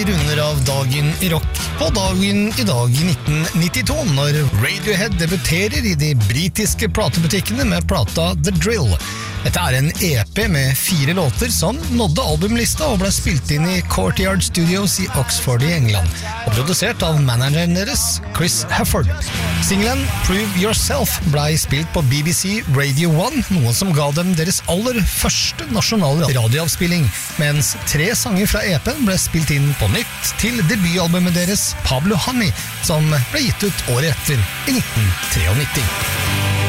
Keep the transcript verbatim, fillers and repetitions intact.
Vi runder av dagen i rock på dagen i dag i nitten nittito, når Radiohead debuterer i de britiske platebutikkene med plata The Drill. Dette er en E P med fire låter som nådde albumlista og ble spilt inn i Courtyard Studios i Oxford i England, og produsert av manageren deres, Chris Hefford. Singelen Prove Yourself ble spilt på B B C Radio one, noe som ga dem deres aller første nasjonale radioavspilling, mens tre sanger fra E P-en ble spilt inn på nytt til debutalbumet deres Pablo Honey, som ble gitt ut året etter i nitten nittini-tre.